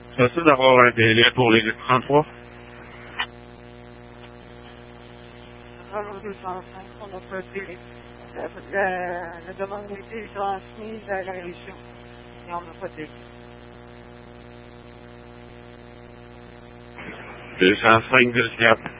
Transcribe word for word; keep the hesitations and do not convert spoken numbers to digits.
Possible d'avoir un délai pour les trente-trois? Vraiment deux cent cinq, on n'a pas de délai. La, la, la demande a été transmise à la région et on n'a pas de délai. deux cent cinq virgule quatre.